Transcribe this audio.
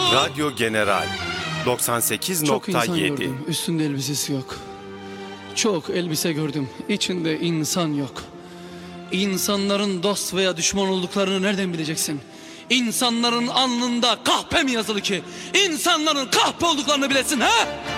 Radyo General Çok insan 98.7. gördüm, üstünde elbisesi yok. Çok elbise gördüm, içinde insan yok. İnsanların dost veya düşman olduklarını nereden bileceksin? İnsanların alnında kahpe mi yazılı ki? İnsanların kahpe olduklarını bilesin ha?